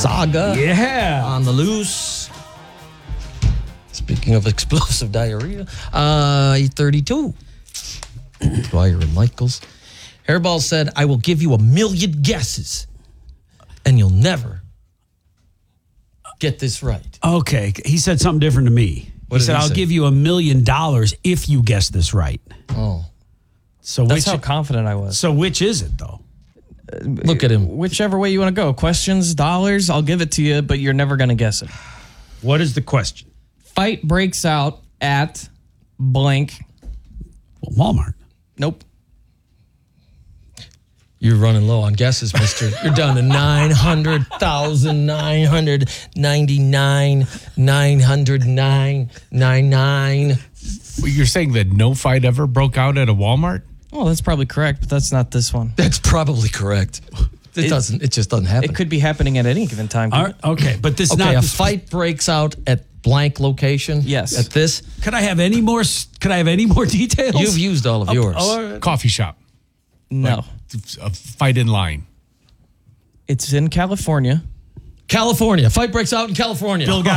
saga. Yeah. On the loose. Speaking of explosive diarrhea, 32. Dwyer and Michaels. Hairball said, I will give you 1 million guesses, and you'll never get this right. Okay. He said something different to me. What He did said, he I'll say? give you $1 million if you guess this right. Oh. So That's how confident I was. So which is it, though? Look at him. Whichever way you want to go. Questions, dollars, I'll give it to you, but you're never going to guess it. What is the question? Fight breaks out at blank. Well, Walmart. Nope. You're running low on guesses, mister. You're down to 900,999, 909.99. You're saying that no fight ever broke out at a Walmart? Oh, that's probably correct, but that's not this one. That's probably correct. It just doesn't happen. It could be happening at any given time. All right, okay, but this is Okay, not a fight breaks out at blank location. Yes. At this. Could I have any more details? You've used all of yours. Coffee shop. No. A fight in line. It's in California. California. Fight breaks out in California. Bill got